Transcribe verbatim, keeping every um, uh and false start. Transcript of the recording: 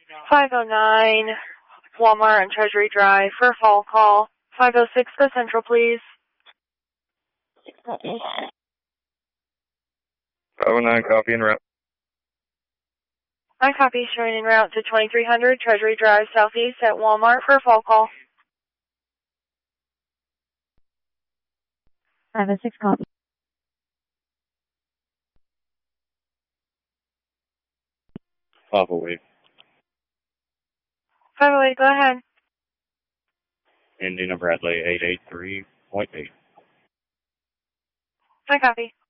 five oh nine Walmart and Treasury Drive for a fall call. five oh six, go Central, please. five oh nine, copy en route. I copy, showing en route to twenty-three hundred Treasury Drive Southeast at Walmart for a fall call. five oh six, copy. five oh eight. five oh eight, go ahead. Indiana Bradley eight eight three point eight. I copy.